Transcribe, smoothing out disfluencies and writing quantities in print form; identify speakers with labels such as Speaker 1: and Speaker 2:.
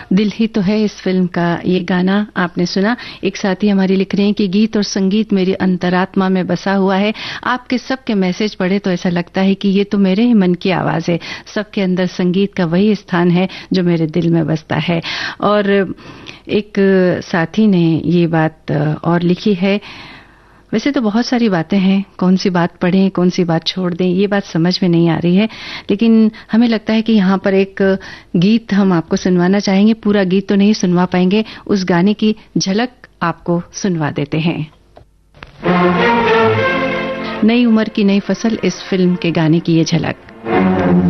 Speaker 1: दिल ही तो है इस फिल्म का ये गाना आपने सुना। एक साथी हमारी लिख रहे हैं कि गीत और संगीत मेरी अंतरात्मा में बसा हुआ है। आपके सबके मैसेज पढ़े तो ऐसा लगता है कि ये तो मेरे ही मन की आवाज है। सबके अंदर संगीत का वही स्थान है जो मेरे दिल में बसता है। और एक साथी ने ये बात और लिखी है, वैसे तो बहुत सारी बातें हैं, कौन सी बात पढ़ें कौन सी बात छोड़ दें ये बात समझ में नहीं आ रही है, लेकिन हमें लगता है कि यहाँ पर एक गीत हम आपको सुनवाना चाहेंगे। पूरा गीत तो नहीं सुनवा पाएंगे, उस गाने की झलक आपको सुनवा देते हैं। नई उम्र की नई फसल, इस फिल्म के गाने की ये झलक।